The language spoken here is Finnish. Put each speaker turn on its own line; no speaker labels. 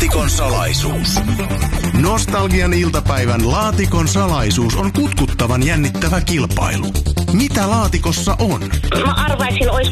Laatikon salaisuus. Nostalgian iltapäivän Laatikon salaisuus on kutkuttavan jännittävä kilpailu. Mitä laatikossa on?
Mä arvaisin, olisi